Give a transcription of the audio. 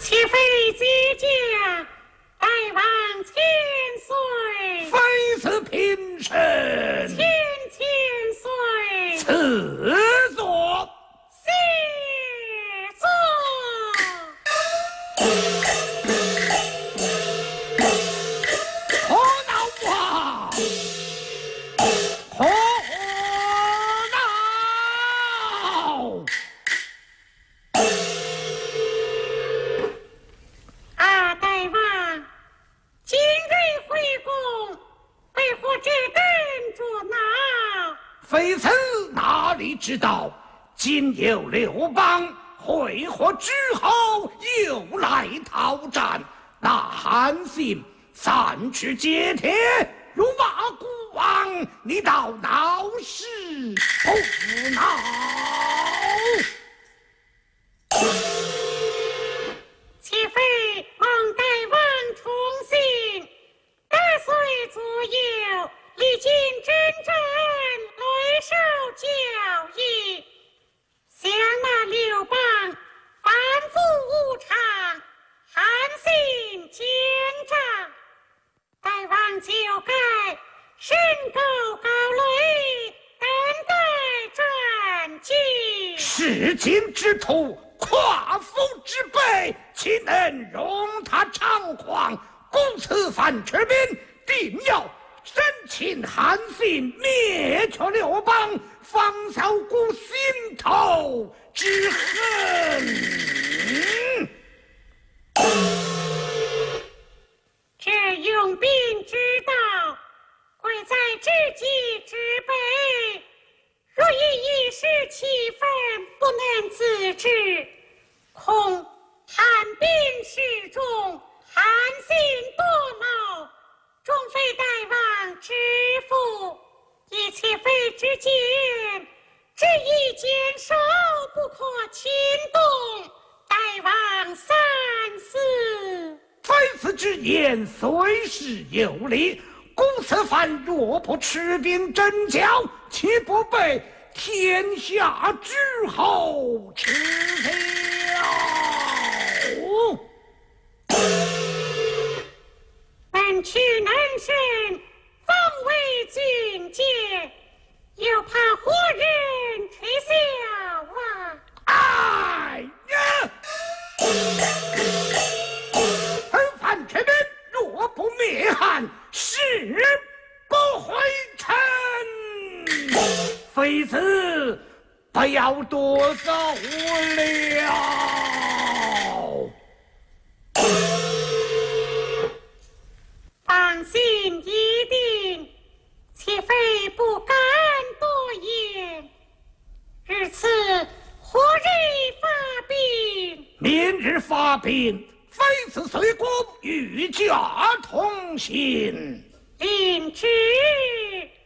岂非即将大王千岁？ 非是平身。 千岁。 赐座。 谢座。 何闹啊！何闹！ 啊，大王，今日回宫，为何只等着闹？ 非此哪里知道？今有刘邦会合之后，又来讨战。那韩信散去接帖，辱骂孤王，你倒闹事不闹？ 岂非望大王宠信，大岁左右，历经征战，累受教义，想那刘邦反复无常，韩信奸诈，大王就该深沟高垒，等待转机。 弑君之徒，夸父之辈，岂能容他猖狂？故此范阙兵，定要生擒韩信，灭却刘邦，方消故心头之恨。 这用兵之道，贵在知己知彼。若以一时气愤，不能自制，恐叛兵示众，韩信夺谋，终非大王之福。以且非之见，只宜坚守，不可轻动。大王三思。 非此之言，虽是有理。公此番若不持兵征剿，岂不被天下之后吃掉？ 本区能胜，方为俊杰，又怕活人吹笑啊！ 哎呀！范阙兵若不灭汉，誓不回城。非此，不要夺走了。 放心一定，岂非不敢多言。日此何日发兵？ 明日发兵。非此随公御驾同行。 领旨。